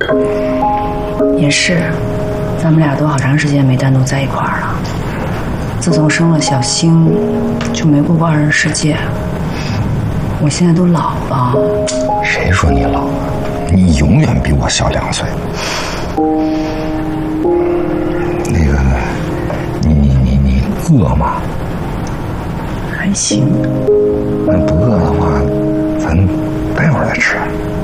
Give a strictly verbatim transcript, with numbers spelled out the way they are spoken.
也是，咱们俩都好长时间没单独在一块儿了。自从生了小星，就没过过二人世界。我现在都老了。 谁说你老了？你永远比我小两岁。那个，你你你你饿吗？ 还行。 那不饿的话，咱待会儿再吃。